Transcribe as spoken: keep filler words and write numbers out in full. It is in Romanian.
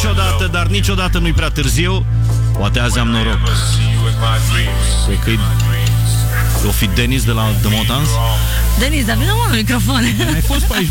niciodată, dar niciodată nu-i prea târziu. Poate azi am noroc. Cred că o fi Denis de la The Montans. Denis, dar vină mă la microfon. Ai fost pe aici